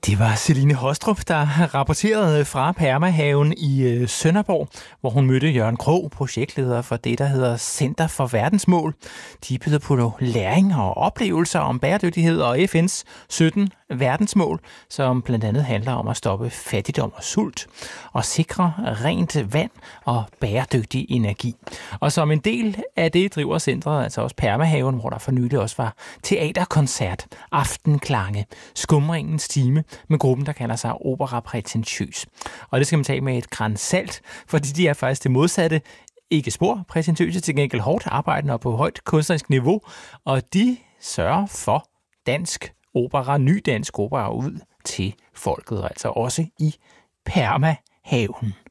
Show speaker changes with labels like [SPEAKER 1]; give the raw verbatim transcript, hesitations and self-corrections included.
[SPEAKER 1] Det var Celine Hostrup, der rapporterede fra Permahaven i Sønderborg, hvor hun mødte Jørgen Krog, projektleder for det, der hedder Center for Verdensmål. De byder på læring og oplevelser om bæredygtighed og F N's sytten verdensmål, som blandt andet handler om at stoppe fattigdom og sult og sikre rent vand og bæredygtig energi. Og som en del af det driver centret altså også Permahaven, hvor der for nylig også var teaterkoncert, aftenklange, skumringens time med gruppen, der kalder sig Opera Prætentiøs. Og det skal man tage med et gran salt, fordi de er faktisk det modsatte. Ikke spor prætentiøse, til gengæld hårdt arbejdende og på højt kunstnerisk niveau, og de sørger for dansk opera, ny dansk opera ud til folket, altså også i Permahaven.